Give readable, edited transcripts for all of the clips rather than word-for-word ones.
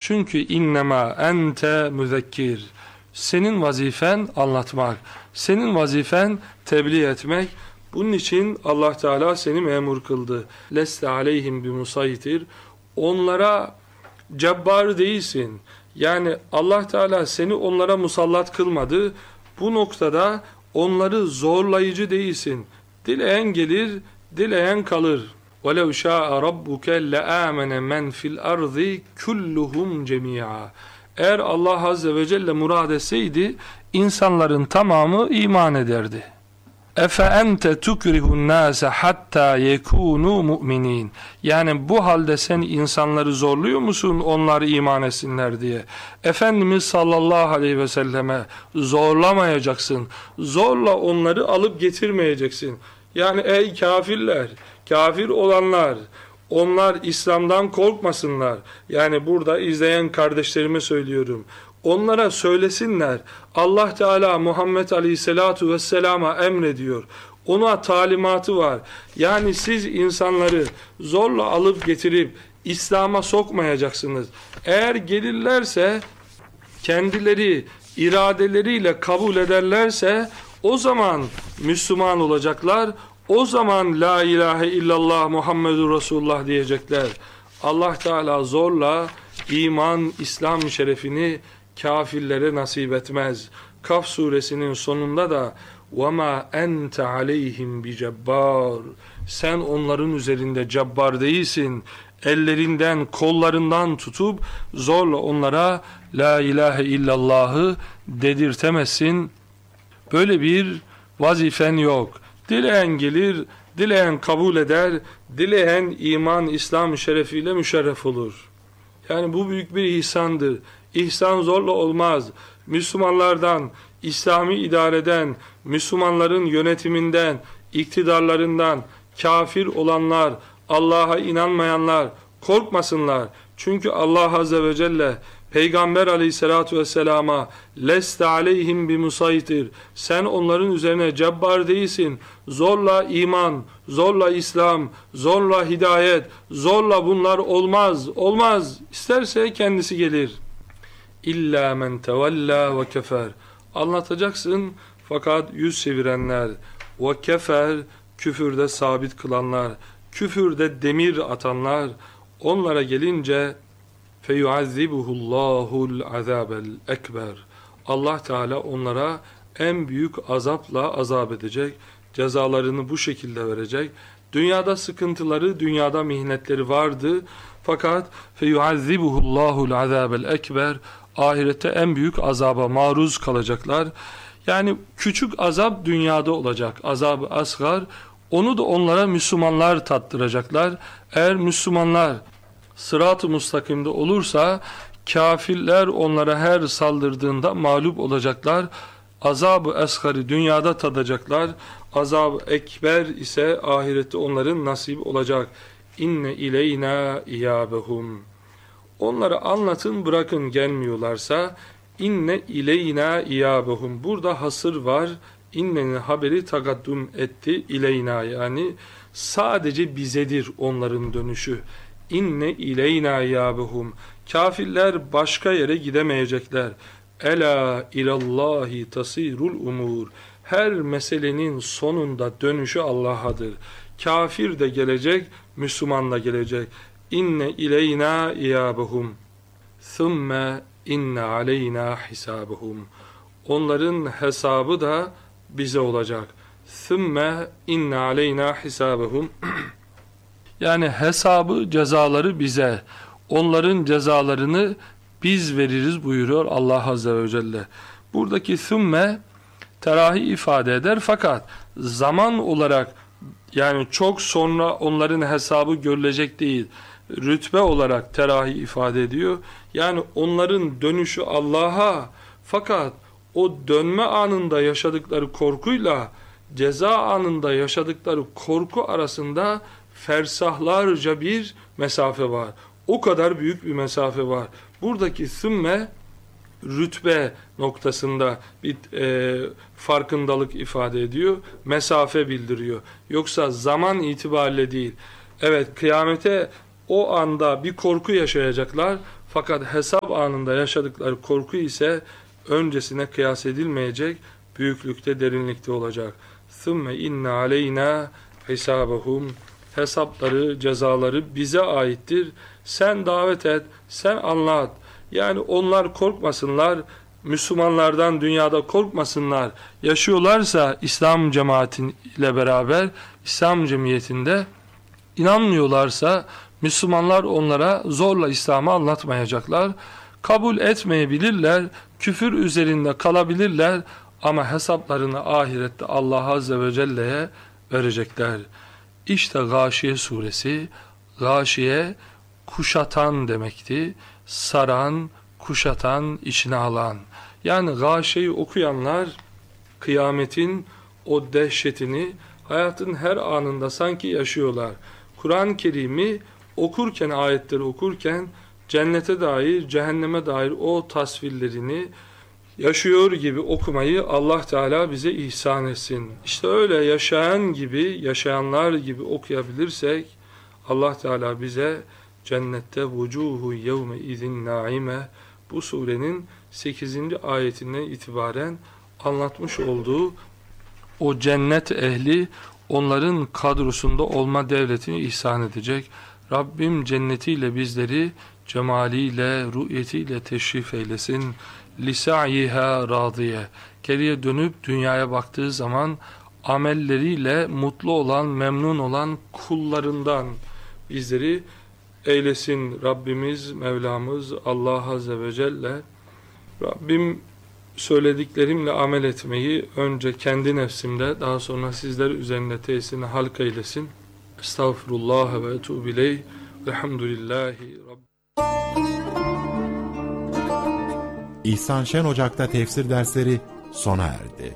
Çünkü innema ente müzekkir. Senin vazifen anlatmak. Senin vazifen tebliğ etmek. Bunun için Allah Teala seni memur kıldı. Leste aleyhim bimusaytir. Onlara cebbar değilsin. Yani Allah Teala seni onlara musallat kılmadı. Bu noktada onları zorlayıcı değilsin. Dileyen gelir, dileyen kalır. وَلَوْ شَاءَ رَبُّكَ لَآمَنَ مَنْ فِي الْأَرْضِ كُلُّهُمْ جَمِيعًا. Eğer Allah Azze ve Celle murad etseydi, insanların tamamı iman ederdi. اَفَاَنْتَ تُكْرِهُ النَّاسَ حَتَّى يَكُونُوا مُؤْمِنِينَ. Yani bu halde sen insanları zorluyor musun onlar iman etsinler diye? Efendimiz sallallahu aleyhi ve selleme zorlamayacaksın. Zorla onları alıp getirmeyeceksin. Yani ey kafirler, kafir olanlar, onlar İslam'dan korkmasınlar. Yani burada izleyen kardeşlerime söylüyorum. Onlara söylesinler. Allah Teala Muhammed Aleyhisselatu Vesselam'a emrediyor. Ona talimatı var. Yani siz insanları zorla alıp getirip İslam'a sokmayacaksınız. Eğer gelirlerse, kendileri iradeleriyle kabul ederlerse o zaman Müslüman olacaklar. O zaman la ilahe illallah Muhammedur Resulullah diyecekler. Allah Teala zorla iman, İslam şerefini kafirlere nasip etmez. Kaf suresinin sonunda da وَمَا اَنْتَ عَلَيْهِمْ بِجَبَّارٍ. Sen onların üzerinde cabbar değilsin. Ellerinden, kollarından tutup zorla onlara la ilahe illallah'ı dedirtemezsin. Böyle bir vazifen yok. Dileyen gelir, dileyen kabul eder, dileyen iman, İslam şerefiyle müşerref olur. Yani bu büyük bir ihsandır. İhsan zorla olmaz. Müslümanlardan, İslami idareden, Müslümanların yönetiminden, iktidarlarından, kafir olanlar, Allah'a inanmayanlar korkmasınlar. Çünkü Allah Azze ve Celle Peygamber Aleyhisselatü Vesselam'a leste aleyhim bimusaytir. Sen onların üzerine cebbar değilsin. Zorla iman, zorla İslam, zorla hidayet, zorla bunlar olmaz. Olmaz. İsterse kendisi gelir. İlla men tevella ve kefer. Anlatacaksın fakat yüz çevirenler. Ve kefer, küfürde sabit kılanlar, küfürde demir atanlar. Onlara gelince فَيُعَذِّبُهُ اللّٰهُ الْعَذَابَ الْاَكْبَرِ. Allah Teala onlara en büyük azapla azap edecek. Cezalarını bu şekilde verecek. Dünyada sıkıntıları, dünyada mihnetleri vardı. Fakat فَيُعَذِّبُهُ اللّٰهُ الْعَذَابَ الْاَكْبَرِ. Ahirette en büyük azaba maruz kalacaklar. Yani küçük azap dünyada olacak. Azab-ı asgar. Onu da onlara Müslümanlar tattıracaklar. Eğer Müslümanlar sırat-ı mustakimde olursa kafirler onlara her saldırdığında mağlup olacaklar. Azab-ı asgarı dünyada tadacaklar. Azab-ı ekber ise ahirette onların nasip olacak. İnne ileyna iyabehum. Onları anlatın bırakın gelmiyorlarsa inne ileyna iyabehum. Burada hasır var. İnnenin haberi takaddüm etti. İleyna yani sadece bizedir onların dönüşü. İnne ileyna iyabehum. Kafirler başka yere gidemeyecekler. Ela ilallahi tasirul umur. Her meselenin sonunda dönüşü Allah'adır. Kafir de gelecek, Müslüman da gelecek. İnne ileyna iyabehum. Thumme inne aleyna hisabehum. Onların hesabı da bize olacak. Thumme inne aleyna hisabehum. Yani hesabı, cezaları bize. Onların cezalarını biz veririz buyuruyor Allah Azze ve Celle. Buradaki thumme terahi ifade eder fakat zaman olarak yani çok sonra onların hesabı görülecek değil. Rütbe olarak terahi ifade ediyor. Yani onların dönüşü Allah'a fakat o dönme anında yaşadıkları korkuyla ceza anında yaşadıkları korku arasında fersahlarca bir mesafe var. O kadar büyük bir mesafe var. Buradaki sümme rütbe noktasında bir farkındalık ifade ediyor. Mesafe bildiriyor. Yoksa zaman itibariyle değil. Evet, kıyamete o anda bir korku yaşayacaklar. Fakat hesap anında yaşadıkları korku ise öncesine kıyas edilmeyecek büyüklükte, derinlikte olacak. ثُمَّ اِنَّ عَلَيْنَا حِسَابَهُمْ Hesapları, cezaları bize aittir. Sen davet et, sen anlat. Yani onlar korkmasınlar, Müslümanlardan dünyada korkmasınlar. Yaşıyorlarsa İslam cemaatiyle beraber, İslam cemiyetinde inanmıyorlarsa Müslümanlar onlara zorla İslam'ı anlatmayacaklar. Kabul etmeyebilirler, küfür üzerinde kalabilirler ama hesaplarını ahirette Allah Azze ve Celle'ye verecekler. İşte Gâşiye suresi, Gâşiye kuşatan demekti. Saran, kuşatan, içine alan. Yani Gâşiye'yi okuyanlar kıyametin o dehşetini hayatın her anında sanki yaşıyorlar. Kur'an-ı Kerim'i okurken, ayetleri okurken cennete dair, cehenneme dair o tasvirlerini yaşıyor gibi okumayı Allah Teala bize ihsan etsin. İşte öyle yaşayan gibi, yaşayanlar gibi okuyabilirsek Allah Teala bize cennette vucuhu yevme izin naime bu surenin 8. ayetinden itibaren anlatmış olduğu o cennet ehli onların kadrosunda olma devletini ihsan edecek. Rabbim cennetiyle bizleri cemaliyle, rü'yetiyle teşrif eylesin. Lisa'yiha radiye. Geriye dönüp dünyaya baktığı zaman amelleriyle mutlu olan, memnun olan kullarından bizleri eylesin Rabbimiz, Mevlamız Allah Azze ve Celle. Rabbim söylediklerimle amel etmeyi önce kendi nefsimde, daha sonra sizler üzerinde tesirini halk eylesin. Estağfurullah ve etûbü ileyh. Elhamdülillahi Rabbi. İhsan Şen Ocak'ta tefsir dersleri sona erdi.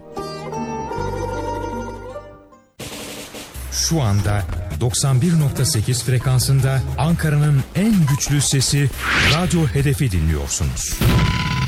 Şu anda 91.8 frekansında Ankara'nın en güçlü sesi Radyo Hedef'i dinliyorsunuz.